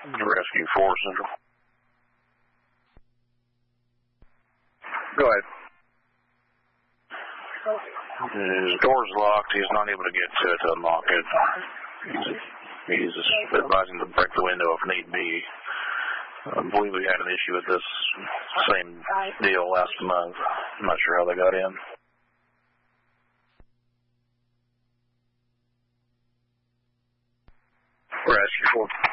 Rescue 4 Central. Go ahead. His door's locked. He's not able to get to it to unlock it. He's advising to break the window if need be. I believe we had an issue with this same deal last month. I'm not sure how they got in. Rescue 4.